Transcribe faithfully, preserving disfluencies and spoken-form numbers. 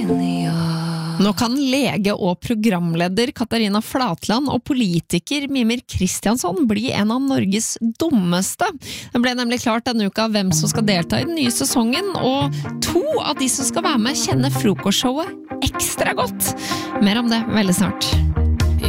Nå kan lege og programleder Katarina Flatland og politiker Mimir Kristiansson bli en av Norges dummeste. Det ble nemlig klart denne uka hvem som skal delta i den nye sesongen, og to av de som skal være med kjenner frokostshowet ekstra godt. Mer om det veldig snart.